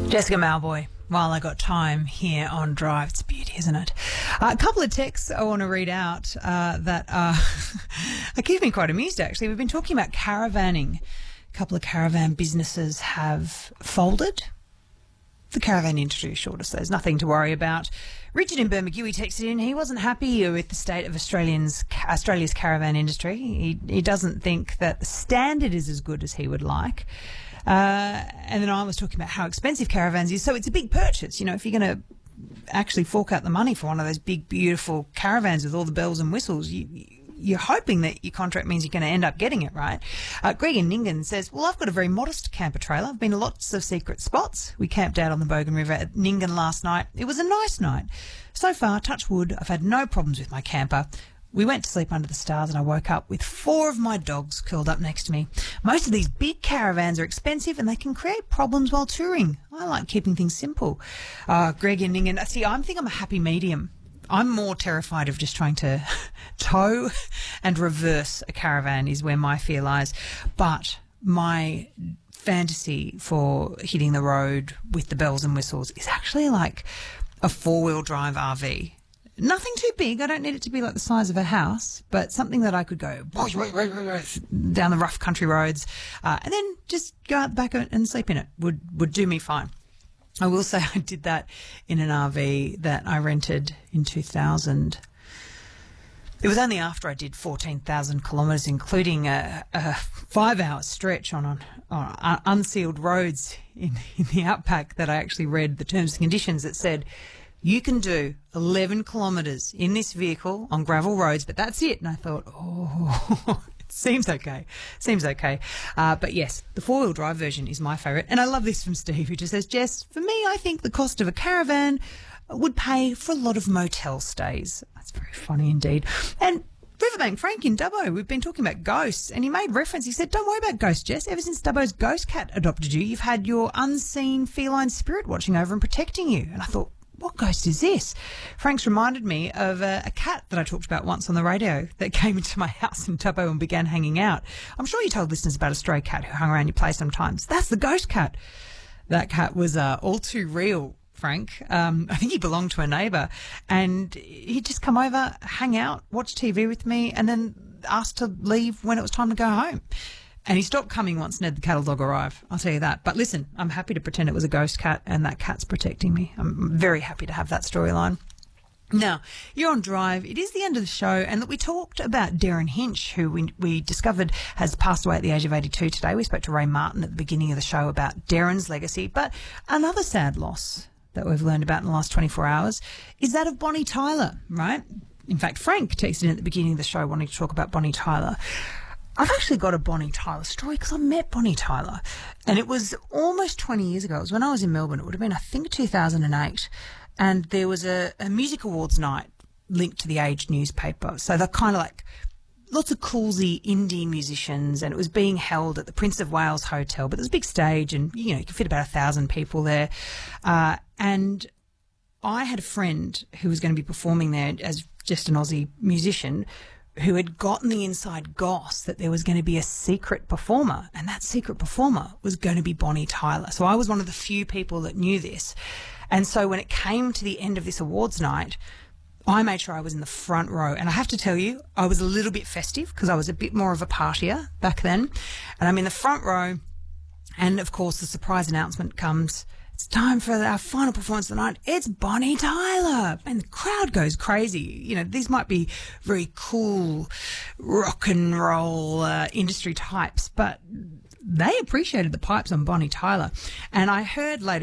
Jessica Malboy, while I got time here on Drive. It's a beauty, isn't it? A couple of texts I want to read out that are keeping me quite amused, actually. We've been talking about caravanning. A couple of caravan businesses have folded. The caravan industry assured us there's nothing to worry about. Richard in Bermagui texted in. He wasn't happy with the state of Australia's caravan industry. He doesn't think that the standard is as good as he would like. And then I was talking about how expensive caravans is. So it's a big purchase. You know, if you're going to actually fork out the money for one of those big, beautiful caravans with all the bells and whistles, you're hoping that your contract means you're going to end up getting it, right? Greg in Nyngan says, well, I've got a very modest camper trailer. I've been to lots of secret spots. We camped out on the Bogan River at Nyngan last night. It was a nice night. So far, touch wood, I've had no problems with my camper. We went to sleep under the stars and I woke up with 4 of my dogs curled up next to me. Most of these big caravans are expensive and they can create problems while touring. I like keeping things simple. Greg in Nyngan, see, I think I'm a happy medium. I'm more terrified of just trying to tow and reverse a caravan is where my fear lies. But my fantasy for hitting the road with the bells and whistles is actually like a 4-wheel drive RV. Nothing too big. I don't need it to be like the size of a house, but something that I could go down the rough country roads and then just go out the back of it and sleep in it would do me fine. I will say I did that in an RV that I rented in 2000. It was only after I did 14,000 kilometres, including a 5-hour stretch on unsealed roads in the outback, that I actually read the terms and conditions that said, you can do 11 kilometres in this vehicle on gravel roads, but that's it. And I thought, it seems okay. But yes, the 4-wheel drive version is my favourite. And I love this from Steve, who just says, Jess, for me, I think the cost of a caravan would pay for a lot of motel stays. That's very funny indeed. And Riverbank Frank in Dubbo, we've been talking about ghosts, and he made reference. He said, don't worry about ghosts, Jess. Ever since Dubbo's ghost cat adopted you, you've had your unseen feline spirit watching over and protecting you. And I thought, what ghost is this? Frank's reminded me of a cat that I talked about once on the radio that came into my house in Tubbo and began hanging out. I'm sure you told listeners about a stray cat who hung around your place sometimes. That's the ghost cat. That cat was all too real, Frank. I think he belonged to a neighbour, and he'd just come over, hang out, watch TV with me, and then ask to leave when it was time to go home. And he stopped coming once Ned the cattle dog arrived, I'll tell you that. But listen, I'm happy to pretend it was a ghost cat and that cat's protecting me. I'm very happy to have that storyline. Now, you're on Drive. It is the end of the show, and that we talked about Darren Hinch, who we discovered has passed away at the age of 82 today. We spoke to Ray Martin at the beginning of the show about Darren's legacy. But another sad loss that we've learned about in the last 24 hours is that of Bonnie Tyler, right? In fact, Frank texted in at the beginning of the show wanting to talk about Bonnie Tyler. I've actually got a Bonnie Tyler story because I met Bonnie Tyler, and it was almost 20 years ago. It was when I was in Melbourne. It would have been, I think, 2008, and there was a music awards night linked to the Age newspaper. So they're kind of like lots of coolsy indie musicians, and it was being held at the Prince of Wales Hotel, but there's a big stage and, you know, you could fit about 1,000 people there. And I had a friend who was going to be performing there as just an Aussie musician who had gotten the inside goss that there was going to be a secret performer, and that secret performer was going to be Bonnie Tyler. So I was one of the few people that knew this. And so when it came to the end of this awards night, I made sure I was in the front row. And I have to tell you, I was a little bit festive because I was a bit more of a partier back then. And I'm in the front row, and of course the surprise announcement comes. It's time for our final performance of the night. It's Bonnie Tyler. And the crowd goes crazy. You know, these might be very cool rock and roll industry types, but they appreciated the pipes on Bonnie Tyler. And I heard later